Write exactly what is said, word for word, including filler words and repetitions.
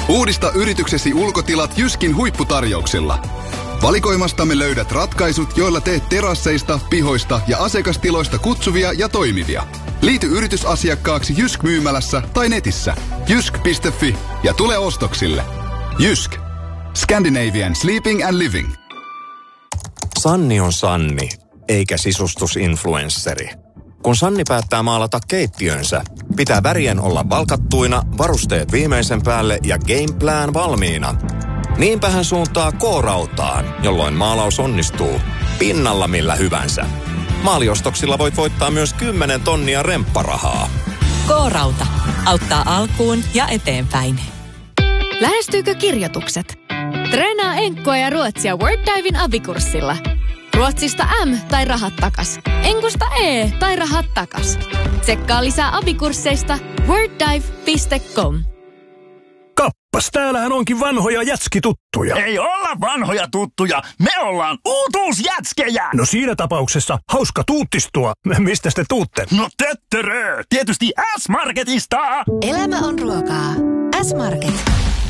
Uudista yrityksesi ulkotilat Jyskin huipputarjouksilla. Valikoimastamme löydät ratkaisut, joilla teet terasseista, pihoista ja asiakastiloista kutsuvia ja toimivia. Liity yritysasiakkaaksi Jysk-myymälässä tai netissä jysk piste fi ja tule ostoksille. Jysk. Scandinavian Sleeping and Living. Sanni on Sanni, eikä sisustusinfluensseri. Kun Sanni päättää maalata keittiönsä, pitää värien olla valkattuina, varusteet viimeisen päälle ja gameplan valmiina. Niinpä hän suuntaa K-rautaan, jolloin maalaus onnistuu pinnalla millä hyvänsä. Maaliostoksilla voit voittaa myös kymmenen tonnia rempparahaa. K-rauta auttaa alkuun ja eteenpäin. Lähestyykö kirjoitukset? Treenaa enkkoa ja ruotsia WordDiven abikurssilla. Ruotsista M tai rahat takas. Enkusta E tai rahat takas. Tsekkaa lisää abikursseista worddive piste com. Kappas, täällähän onkin vanhoja jätskituttuja. Ei olla vanhoja tuttuja, me ollaan uutuusjätskejä! No siinä tapauksessa hauska tuuttistua. Mistä te tuutte? No töttörö, tietysti S-Marketista! Elämä on ruokaa. S-Market.